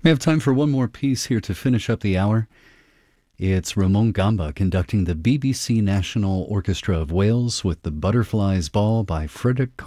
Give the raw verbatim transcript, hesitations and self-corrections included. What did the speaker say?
We have time for one more piece here to finish up the hour. It's Ramon Gamba conducting the B B C National Orchestra of Wales with the Butterflies Ball by Frederick